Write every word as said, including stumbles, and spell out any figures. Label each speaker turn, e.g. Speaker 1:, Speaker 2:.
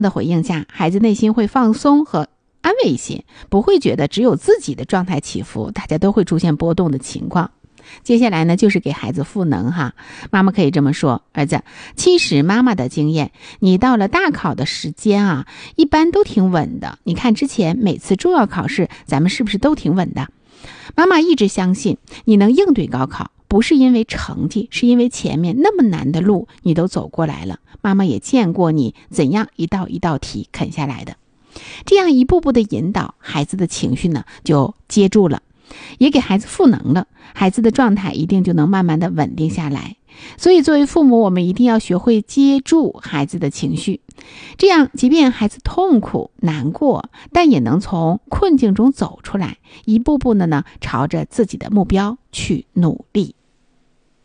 Speaker 1: 的回应下，孩子内心会放松和安慰一些，不会觉得只有自己的状态起伏，大家都会出现波动的情况。接下来呢，就是给孩子赋能哈。妈妈可以这么说：儿子，其实妈妈的经验，你到了大考的时间啊，一般都挺稳的。你看之前每次重要考试，咱们是不是都挺稳的？妈妈一直相信你能应对高考，不是因为成绩，是因为前面那么难的路你都走过来了。妈妈也见过你怎样一道一道题啃下来的。这样一步步的引导，孩子的情绪呢就接住了，也给孩子赋能了，孩子的状态一定就能慢慢的稳定下来。所以作为父母，我们一定要学会接住孩子的情绪，这样即便孩子痛苦难过，但也能从困境中走出来，一步步的呢朝着自己的目标去努力。